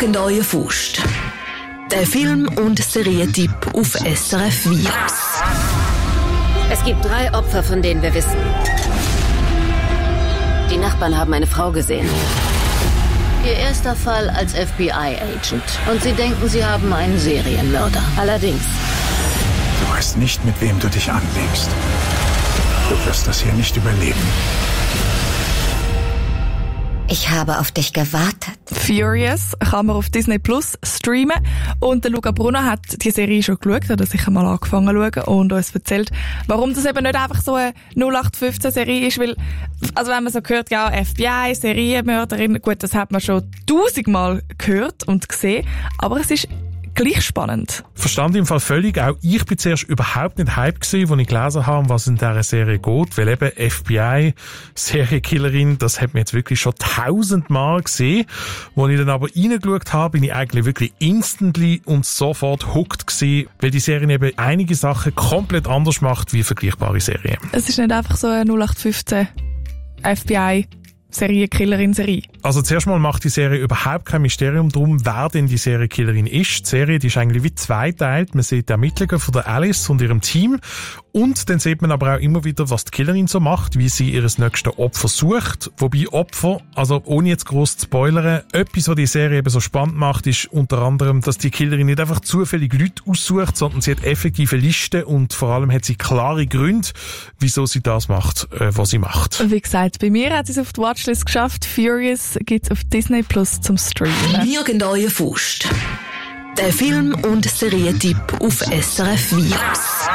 schauen euren Faust. Der Film- und Serientipp auf SRF Virus. Es gibt 3 Opfer, von denen wir wissen. Die Nachbarn haben eine Frau gesehen. Ihr erster Fall als FBI-Agent. Und sie denken, sie haben einen Serienmörder. Allerdings. Du weißt nicht, mit wem du dich anlegst. Du wirst das hier nicht überleben. Ich habe auf dich gewartet. Furious kann man auf Disney Plus streamen. Und der Luca Brunner hat die Serie schon geschaut, hat er sicher mal angefangen zu schauen und uns erzählt, warum das eben nicht einfach so eine 0815-Serie ist, weil, also wenn man so hört, ja, FBI, Serienmörderin, gut, das hat man schon 1000-mal gehört und gesehen, aber es ist gleich spannend. Verstand im Fall völlig. Auch ich bin zuerst überhaupt nicht hype gewesen, als ich gelesen habe, was in dieser Serie geht. Weil eben FBI, Serienkillerin, das hat man jetzt wirklich schon 1000-mal gesehen. Als ich dann aber reingeschaut habe, bin ich eigentlich wirklich instantly und sofort hooked gewesen, weil die Serie eben einige Sachen komplett anders macht wie vergleichbare Serien. Es ist nicht einfach so eine 0815 FBI Serienkillerin-Serie. Also zuerst mal macht die Serie überhaupt kein Mysterium drum, wer denn die Serienkillerin ist. Die Serie, die ist eigentlich wie zweiteilt. Man sieht die Ermittlungen von der Alice und ihrem Team. Und dann sieht man aber auch immer wieder, was die Killerin so macht, wie sie ihr nächstes Opfer sucht. Wobei Opfer, also ohne jetzt gross zu spoilern, etwas, was die Serie eben so spannend macht, ist unter anderem, dass die Killerin nicht einfach zufällig Leute aussucht, sondern sie hat effektive Listen und vor allem hat sie klare Gründe, wieso sie das macht, was sie macht. Wie gesagt, bei mir hat sie es auf die Watchlist geschafft. Furious gibt's auf Disney Plus zum Streamen. Schauen euren Faust. Der Film- und Serientipp auf SRF Virus.